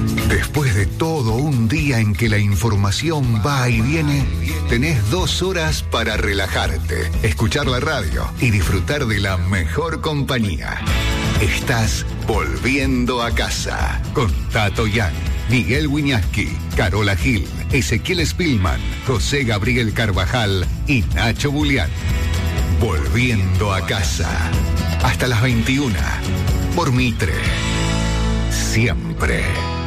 Después de todo un día en que la información va y viene, tenés 2 horas para relajarte, escuchar la radio y disfrutar de la mejor compañía. Estás volviendo a casa con Tato Yan, Miguel Wiñaski, Carola Gil, Ezequiel Spillman, José Gabriel Carvajal y Nacho Bulián. Volviendo a casa. Hasta las 21. Por Mitre. Siempre.